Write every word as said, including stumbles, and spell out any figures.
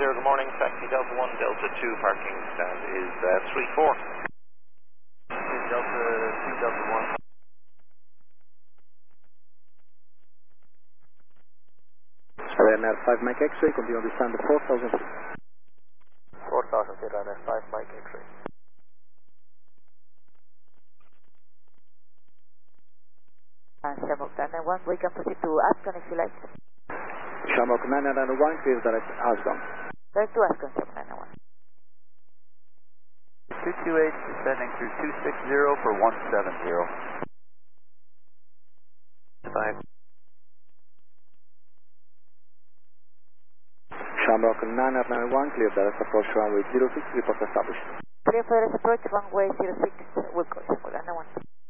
zero, good morning. Taxi Delta one, Delta two, parking stand is uh, three four. Delta two, Delta one. Ryanair five Mike X-ray, continue to stand four thousand feet. four thousand feet, Ryanair five Mike X-ray. And Shamrock nine nine one, we can proceed to Ascon if you like. Shamrock nine nine one, clear direct Ascon. Direct to Ascon, Shamrock nine nine one. two two eight, descending through two six zero for one seven zero. Five. Shamrock nine nine one, clear direct approach runway zero six, report established. Clear for approach runway zero six, we'll call Shamrock nine nine one.